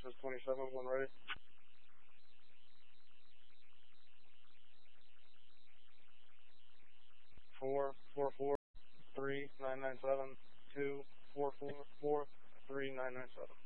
Texas 27, when ready. 444 3997 2 444 3997.